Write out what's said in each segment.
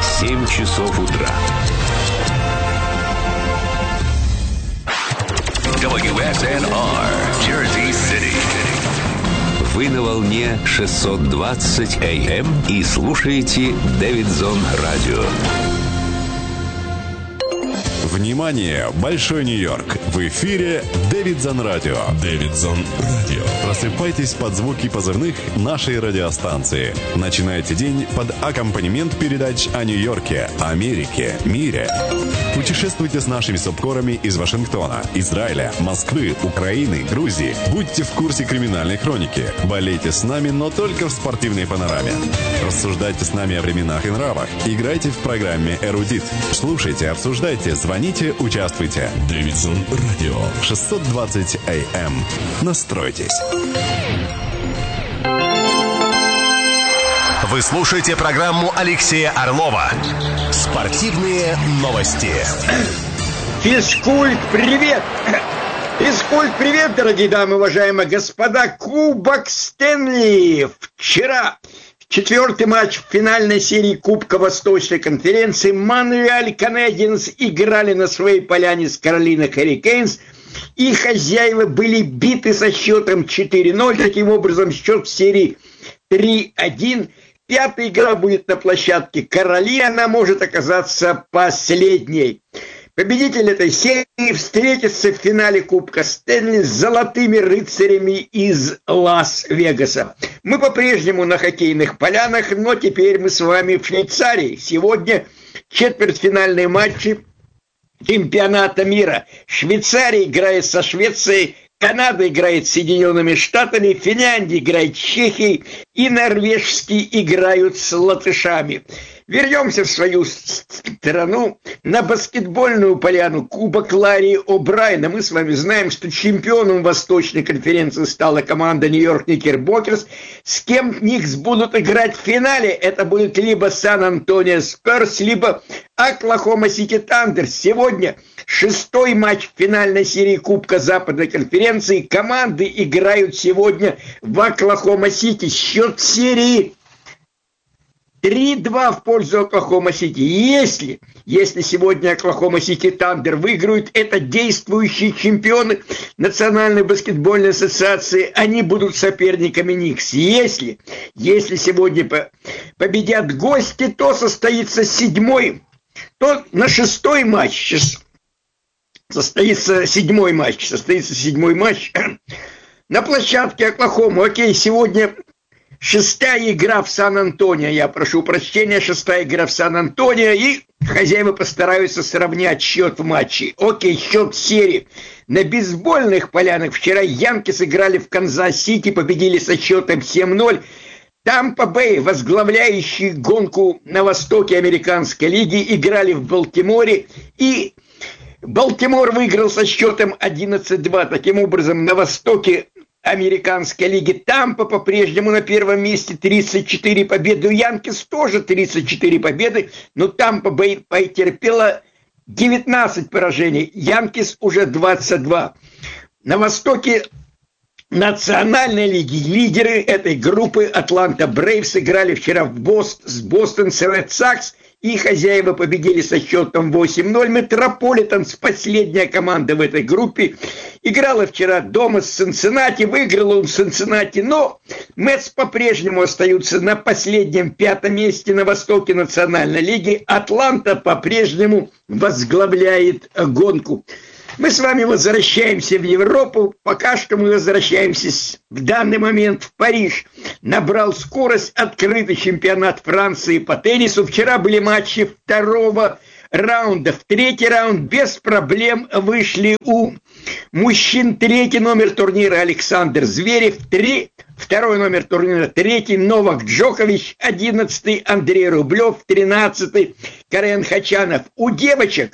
7 часов утра. WSNR, Jersey City. Вы на волне 620 AM и слушаете Дэвидсон Радио. Внимание! Большой Нью-Йорк! В эфире Дэвидсон Радио. Дэвидсон Радио. Просыпайтесь под звуки позывных нашей радиостанции. Начинайте день под аккомпанемент передач о Нью-Йорке, Америке, мире. Путешествуйте с нашими субкорами из Вашингтона, Израиля, Москвы, Украины, Грузии. Будьте в курсе криминальной хроники. Болейте с нами, но только в спортивной панораме. Рассуждайте с нами о временах и нравах. Играйте в программе «Эрудит». Слушайте, обсуждайте, звоните, участвуйте. Дэвидсон Радио. 620 AM. Настройтесь. Вы слушаете программу Алексея Орлова «Спортивные новости». Физкульт, привет! Физкульт, привет, дорогие дамы, уважаемые господа! Кубок Стэнли. Вчера четвертый матч в финальной серии Кубка Восточной конференции. Монреаль Канадиенс играли на своей поляне с Каролина Хуррикейнс. И хозяева были биты со счетом 4-0. Таким образом, счет в серии 3-1. Пятая игра будет на площадке Каролины. Она может оказаться последней. Победитель этой серии встретится в финале Кубка Стэнли с золотыми рыцарями из Лас-Вегаса. Мы по-прежнему на хоккейных полянах, но теперь мы с вами в Швейцарии. Сегодня четвертьфинальные матчи чемпионата мира. Швейцария играет со Швецией, Канада играет с Соединенными Штатами, Финляндия играет с Чехией и норвежские играют с латышами. Вернемся в свою страну, на баскетбольную поляну Кубок Ларри О'Брайена. Мы с вами знаем, что чемпионом Восточной конференции стала команда Нью-Йорк Никербокерс. С кем Никс будут играть в финале? Это будет либо Сан-Антонио Спёрс, либо Оклахома Сити Тандер. Сегодня шестой матч в финальной серии Кубка Западной конференции. Команды играют сегодня в Оклахома Сити. Счет серии 3-2 в пользу Оклахома Сити. Если сегодня Оклахома Сити Тандер выиграют, это действующие чемпионы Национальной баскетбольной ассоциации, они будут соперниками Никс. Если сегодня победят гости, то состоится на шестой матч состоится седьмой матч на площадке Оклахомы. Окей, сегодня шестая игра в Сан-Антонио, шестая игра в Сан-Антонио, и хозяева постараются сравнять счет в матче. Окей, счет серии. На бейсбольных полянах вчера Янкис играли в Канзас-Сити, победили со счетом 7-0. Тампа-Бэй, возглавляющий гонку на востоке американской лиги, играли в Балтиморе, и Балтимор выиграл со счетом 11-2. Таким образом, на востоке американской лиги Тампа по-прежнему на первом месте, 34 победы. У Янкис тоже 34 победы, но Тампа-Бэй потерпела 19 поражений. Янкис уже 22. На востоке Национальной лиги лидеры этой группы Атланта Брейвс играли вчера с Бостон Ред Сокс, и хозяева победили со счетом 8-0. Метрополитенс, последняя команда в этой группе, играла вчера дома с Цинциннати, выиграла он в Цинциннати, но Мэтс по-прежнему остаются на последнем пятом месте на востоке Национальной лиги. Атланта по-прежнему возглавляет гонку. Мы с вами возвращаемся в Европу. Пока что мы возвращаемся в данный момент в Париж. Набрал скорость открытый чемпионат Франции по теннису. Вчера были матчи второго раунда. В третий раунд без проблем вышли у мужчин. Третий номер турнира Александр Зверев. Второй номер турнира, третий Новак Джокович, 11-й Андрей Рублев, 13-й Карен Хачанов. У девочек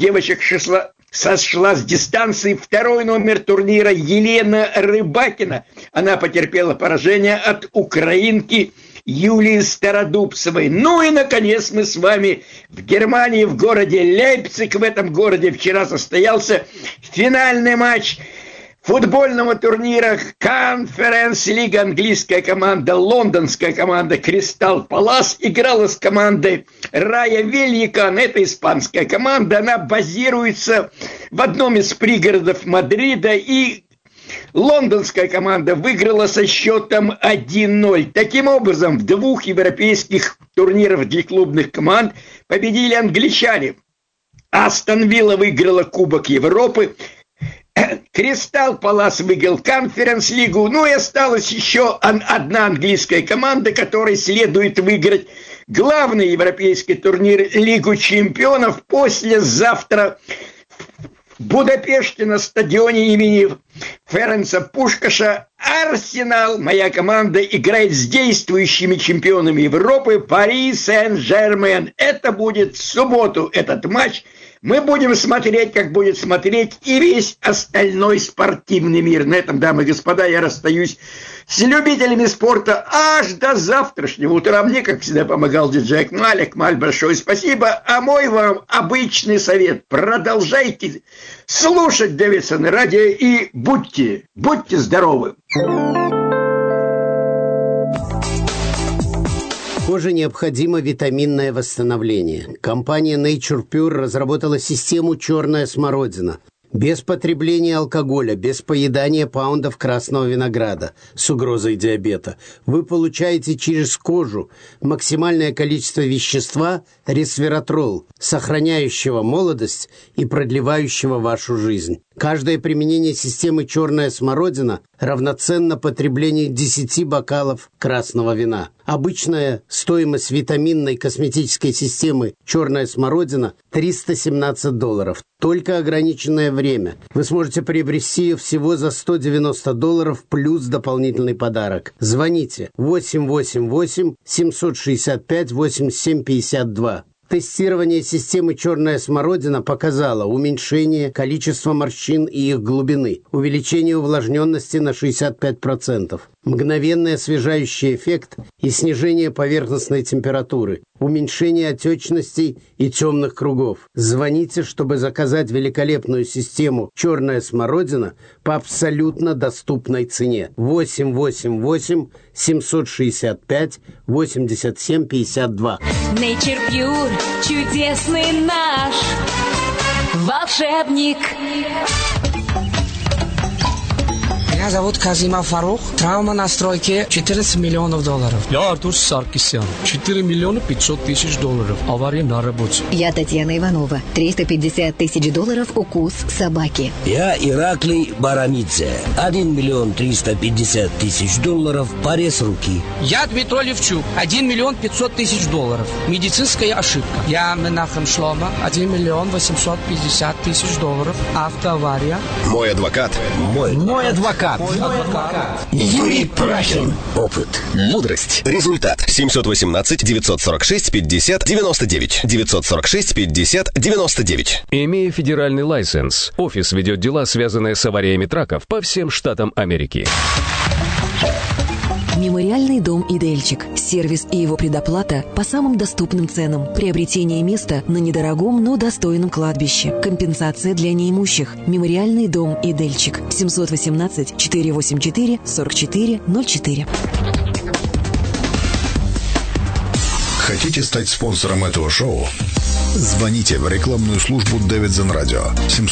сошла с дистанции второй номер турнира Елена Рыбакина. Она потерпела поражение от украинки Юлии Стародубцевой. Ну и, наконец, мы с вами в Германии, в городе Лейпциг. В этом городе вчера состоялся финальный матч футбольного турнира Конференц-лига английская команда, лондонская команда Кристал Палас играла с командой Рая Вельякан. Это испанская команда, она базируется в одном из пригородов Мадрида, и лондонская команда выиграла со счетом 1-0. Таким образом, в двух европейских турнирах для клубных команд победили англичане. Астон Вилла выиграла Кубок Европы, Кристал Палас выиграл Конференц-лигу, ну и осталась еще одна английская команда, которой следует выиграть главный европейский турнир Лигу чемпионов послезавтра в Будапеште на стадионе имени Ференца Пушкаша. Арсенал, моя команда, играет с действующими чемпионами Европы Пари Сен-Жермен. Это будет в субботу, этот матч. Мы будем смотреть, как будет смотреть и весь остальной спортивный мир. На этом, дамы и господа, я расстаюсь с любителями спорта аж до завтрашнего утра. Мне, как всегда, помогал диджей Акмаль. Акмаль, большое спасибо. А мой вам обычный совет: продолжайте слушать Дэвидсон радио и будьте здоровы. Коже необходимо витаминное восстановление. Компания Nature Pure разработала систему «Черная смородина». Без потребления алкоголя, без поедания паундов красного винограда с угрозой диабета. Вы получаете через кожу максимальное количество вещества ресвератрол, сохраняющего молодость и продлевающего вашу жизнь. Каждое применение системы «Черная смородина» равноценно потреблению 10 бокалов красного вина. Обычная стоимость витаминной косметической системы «Черная смородина» $317. Только ограниченное время. Вы сможете приобрести ее всего за $190 плюс дополнительный подарок. Звоните 888-765-8752. Тестирование системы «Черная смородина» показало уменьшение количества морщин и их глубины, увеличение увлажненности на 65%, мгновенный освежающий эффект и снижение поверхностной температуры, уменьшение отечностей и темных кругов. Звоните, чтобы заказать великолепную систему «Черная смородина» по абсолютно доступной цене. 888-765-8752. Nature Pure, чудесный наш волшебник. Меня зовут Казима Фарух. Травма на стройке $14 миллионов. Я Артур Саркисян. $4 миллиона 500 тысяч. Авария на работе. Я Татьяна Иванова. $350 тысяч укус собаки. Я Ираклий Барамидзе. $1 миллион 350 тысяч. Порез руки. Я Дмитрий Левчук. $1 миллион 500 тысяч. Медицинская ошибка. Я Менахем Шлома. $1 миллион 850 тысяч. Автоавария. Мой адвокат. Мой адвокат. Юрий Прахин. Опыт. Мудрость. Результат. 718-946-50-99. 946-50-99. Имея федеральный лайсенс, офис ведет дела, связанные с авариями траков по всем штатам Америки. Мемориальный дом «Идельчик». Сервис и его предоплата по самым доступным ценам. Приобретение места на недорогом, но достойном кладбище. Компенсация для неимущих. Мемориальный дом «Идельчик». 718-484-4404. Хотите стать спонсором этого шоу? Звоните в рекламную службу Дэвидсон Радио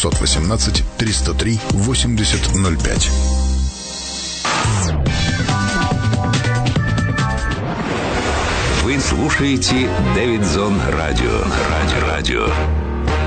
718-303-8005. Вы слушаете Дэвидсон радио.